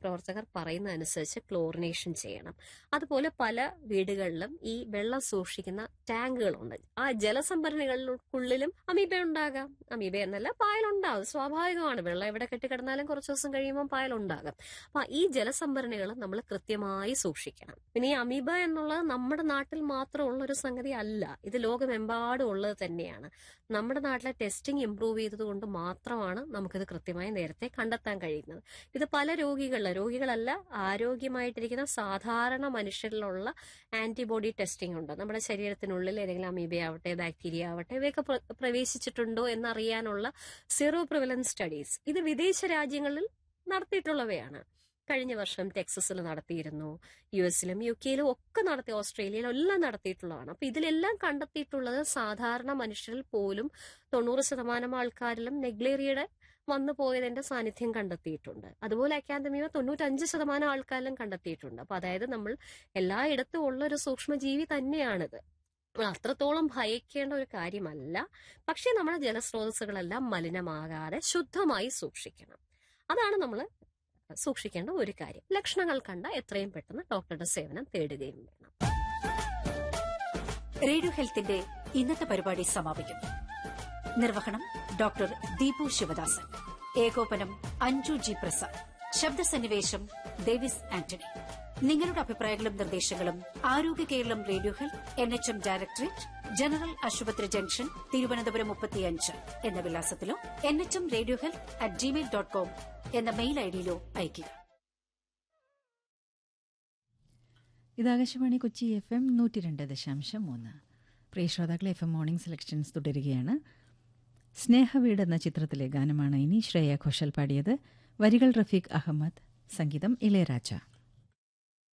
പ്രവർത്തകർ പറയുന്ന അനുസരിച്ച് ക്ലോറിനേഷൻ ചെയ്യണം. അതുപോലെ പല വീടുകളിലും ഈ വെള്ളം സൂക്ഷിക്കുന്ന ടാങ്കുകളുണ്ട്. ആ ജലസംഭരണികൾക്കുള്ളിലും അമീബ ഉണ്ടാകാം. അമീബ എന്നല്ല, പായലുണ്ടാകും. സ്വാഭാവികമാണ്. വെള്ളം എവിടെ കെട്ടിക്കിടന്നാലും കുറച്ച് ദിവസം കഴിയുമ്പോൾ പായലുണ്ടാകാം. അപ്പൊ ഈ ജലസംഭരണികൾ നമ്മൾ കൃത്യമായി സൂക്ഷിക്കണം. പിന്നെ ഈ അമീബ എന്നുള്ളത് നമ്മുടെ നാട്ടിൽ മാത്രമുള്ള ഒരു സംഗതി അല്ല. ഇത് ലോകമെമ്പാടും ഉള്ളത് തന്നെയാണ്. നമ്മുടെ നാട്ടിലെ ടെസ്റ്റിംഗ് ഇംപ്രൂവ് ചെയ്തത് കൊണ്ട് മാത്രമാണ് നമുക്കിത് കൃത്യമായി നേരത്തെ കണ്ടെത്താൻ കഴിയുന്നത്. ഇത് പല രോഗികളല്ല, ആരോഗ്യമായിട്ടിരിക്കുന്ന സാധാരണ മനുഷ്യരിലുള്ള ആന്റിബോഡി ടെസ്റ്റിംഗ് ഉണ്ട്. നമ്മുടെ ശരീരത്തിനുള്ളിൽ ഏതെങ്കിലും അമീബ ആവട്ടെ, ബാക്ടീരിയ ആവട്ടെ, ഇവയൊക്കെ പ്രവേശിച്ചിട്ടുണ്ടോ എന്നറിയാനുള്ള സീറോ പ്രിവലൻസ് സ്റ്റഡീസ് ഇത് വിദേശ രാജ്യങ്ങളിൽ നടത്തിയിട്ടുള്ളവയാണ്. കഴിഞ്ഞ വർഷം ടെക്സസിൽ നടത്തിയിരുന്നു, US-ലും UK-ലും ഒക്കെ നടത്തി, ഓസ്ട്രേലിയയിലും എല്ലാം നടത്തിയിട്ടുള്ളതാണ്. അപ്പൊ ഇതിലെല്ലാം കണ്ടെത്തിയിട്ടുള്ളത് സാധാരണ മനുഷ്യരിൽ പോലും 90% ആൾക്കാരിലും നെഗ്ലേറിയയുടെ വന്നു പോയതിന്റെ സാന്നിധ്യം കണ്ടെത്തിയിട്ടുണ്ട്. അതുപോലെ അക്കാദമിയ 95% ആൾക്കാരിലും കണ്ടെത്തിയിട്ടുണ്ട്. അപ്പൊ അതായത് നമ്മൾ എല്ലായിടത്തും ഉള്ള ഒരു സൂക്ഷ്മജീവി തന്നെയാണിത്. അത്രത്തോളം ഭയക്കേണ്ട ഒരു കാര്യമല്ല. പക്ഷെ നമ്മുടെ ജലസ്രോതസ്സുകളെല്ലാം മലിനമാകാതെ ശുദ്ധമായി സൂക്ഷിക്കണം. അതാണ് നമ്മൾ സൂക്ഷിക്കേണ്ട ഒരു കാര്യം. ലക്ഷണങ്ങൾ കണ്ട എത്രയും പെട്ടെന്ന് ഡോക്ടറുടെ സേവനം തേടുകയും വേണം. റേഡിയോ ഹെൽത്തിന്റെ ഇന്നത്തെ പരിപാടി സമാപിക്കുന്നു. നിർവഹണം ഡോക്ടർ ദീപു ശിവദാസൻ. ഏകോപനം അഞ്ജു ജി പ്രസാദ്. ശബ്ദസന്നിവേശം ഡേവിസ് ആന്റണി. നിങ്ങളുടെ അഭിപ്രായങ്ങളും നിർദ്ദേശങ്ങളും ആരോഗ്യ Keralam radio health NHM directorate, general ആശുപത്രി ജംഗ്ഷൻ, തിരുവനന്തപുരം 35 എന്ന വിലാസത്തിലോ NHMradiohealth@gmail.com എന്ന മെയിൽ ഐഡിയിലോ അയയ്ക്കുക. ഇത് ആകാശവാണി കൊച്ചി FM 102.3. പ്രിയ ശ്രോതാക്കളെ, FM മോർണിംഗ് സെലക്ഷൻസ് തുടരുകയാണ്. സ്നേഹവീട് എന്ന ചിത്രത്തിലെ ഗാനമാണ് ഇനി. ശ്രേയ ഘോഷാൽ പാടിയത്. വരികൾ റഫീഖ് അഹമ്മദ്, സംഗീതം ഇളയരാജ.